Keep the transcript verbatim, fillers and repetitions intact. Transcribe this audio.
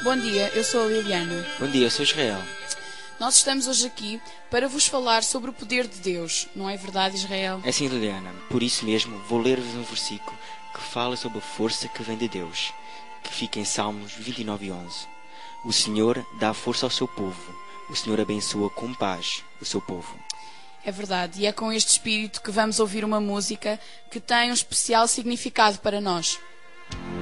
Bom dia, eu sou a Liliana. Bom dia, eu sou Israel. Nós estamos hoje aqui para vos falar sobre o poder de Deus. Não é verdade, Israel? É sim, Liliana. Por isso mesmo, vou ler-vos um versículo que fala sobre a força que vem de Deus, que fica em Salmos vinte e nove, onze. O Senhor dá força ao seu povo. O Senhor abençoa com paz o seu povo. É verdade, e é com este espírito que vamos ouvir uma música que tem um especial significado para nós.